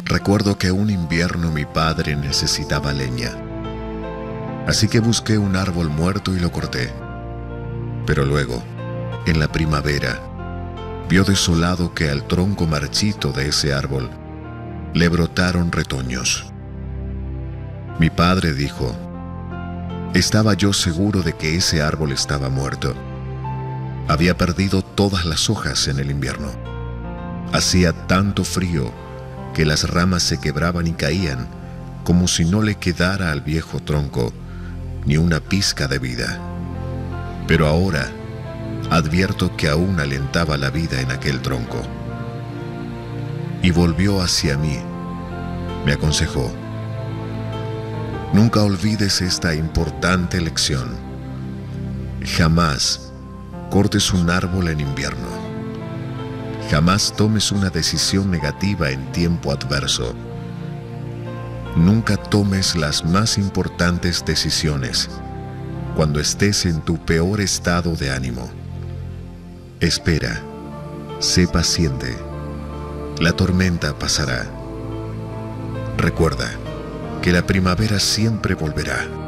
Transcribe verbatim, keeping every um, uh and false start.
Recuerdo que un invierno mi padre necesitaba leña. Así que busqué un árbol muerto y lo corté. Pero luego, en la primavera, vio desolado que al tronco marchito de ese árbol le brotaron retoños. Mi padre dijo: estaba yo seguro de que ese árbol estaba muerto. Había perdido todas las hojas en el invierno. Hacía tanto frío que las ramas se quebraban y caían, como si no le quedara al viejo tronco ni una pizca de vida. Pero ahora advierto que aún alentaba la vida en aquel tronco. Y volvió hacia mí. Me aconsejó: nunca olvides esta importante lección. Jamás cortes un árbol en invierno. Jamás tomes una decisión negativa en tiempo adverso. Nunca tomes las más importantes decisiones cuando estés en tu peor estado de ánimo. Espera, sé paciente. La tormenta pasará. Recuerda que la primavera siempre volverá.